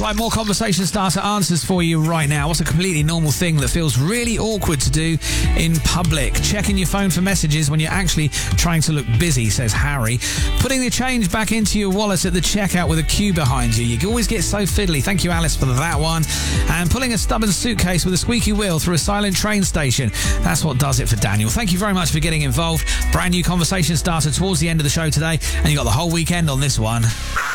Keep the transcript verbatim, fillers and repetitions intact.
Right, more conversation starter answers for you right now. What's a completely normal thing that feels really awkward to do in public? Checking your phone for messages when you're actually trying to look busy, says Harry. Putting the change back into your wallet at the checkout with a queue behind you. You always get so fiddly. Thank you, Alice, for that one. And pulling a stubborn suitcase with a squeaky wheel through a silent train station. That's what does it for Daniel. Thank you very much for getting involved. Brand new conversation starter towards the end of the show today, and you got the whole weekend on this one.